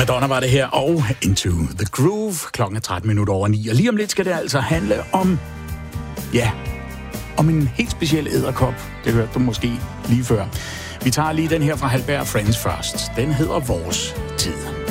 Madonna var det her, og Into the Groove. Klokken er 9:13. Og lige om lidt skal det altså handle om, om en helt speciel edderkop. Det hørte du måske lige før. Vi tager lige den her fra Halberg Friends først. Den hedder Vores Tid.